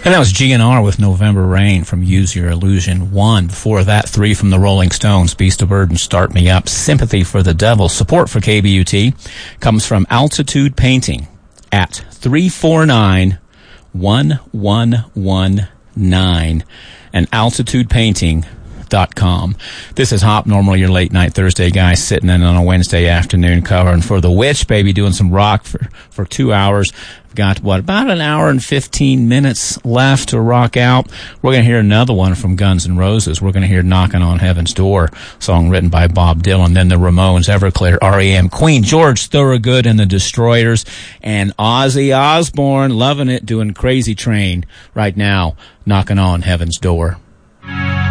And that was GNR with November Rain from Use Your Illusion 1. Before that, 3 from the Rolling Stones, Beast of Burden, Start Me Up, Sympathy for the Devil. Support for KBUT comes from Altitude Painting at 349-1119 and altitudepainting.com. This is Hop, normally your late night Thursday guy sitting in on a Wednesday afternoon covering for The Witch, baby, doing some rock for 2 hours. Got, about an hour and 15 minutes left to rock out. We're going to hear another one from Guns N' Roses. We're going to hear Knocking on Heaven's Door, song written by Bob Dylan. Then the Ramones, Everclear, R.E.M., Queen, George Thorogood and the Destroyers, and Ozzy Osbourne, loving it, doing Crazy Train right now, Knocking on Heaven's Door.